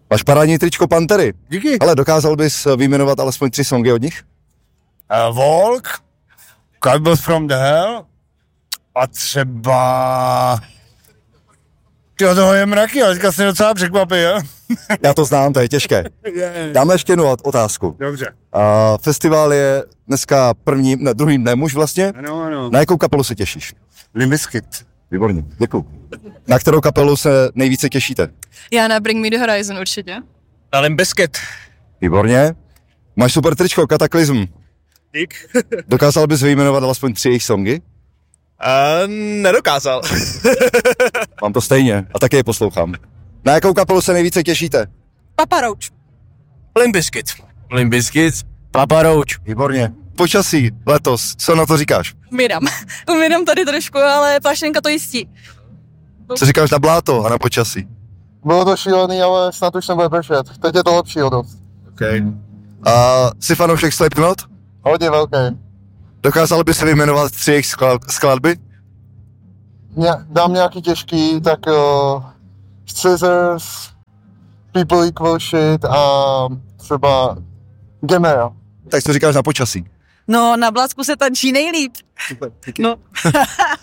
Máš parádní tričko Pantery. Díky. Ale dokázal bys vyjmenovat alespoň 3 songy od nich? Walk, Cowboys from the Hell a třeba... Tyjo, toho je mraky, ale teďka se docela překvapí, jo? Já to znám, to je těžké. Dáme ještě jednu otázku. Dobře. Festival je dneska druhým dnem už vlastně. Ano. Na jakou kapelu se těšíš? Limp Bizkit. Výborně, děkuju. Na kterou kapelu se nejvíce těšíte? Já na Bring Me The Horizon určitě. Na Limp Bizkit. Výborně. Máš super tričko, Kataklysm. Dík. Dokázal bys vyjmenovat alespoň 3 jejich songy? Nedokázal. Mám to stejně a taky je poslouchám. Na jakou kapelu se nejvíce těšíte? Papa Roach. Limp Bizkit. Limp Bizkit. Papa Roach. Výborně. Počasí letos, co na to říkáš? Umírám tady trošku, ale Plašenka to jistí. Co říkáš na bláto a na počasí? Bylo to šílený, ale snad už nebude pršet. Teď je to lepší o dost. Okay. A jsi fanoušek Slipknot? Hodně velký. Dokázal bys vyjmenovat 3 jejich skladby? Dám nějaký těžký, tak Scissors, People Equal Shit a třeba Gemera. Tak co říkáš na počasí? No, na blásku se tančí nejlíp. Super, No.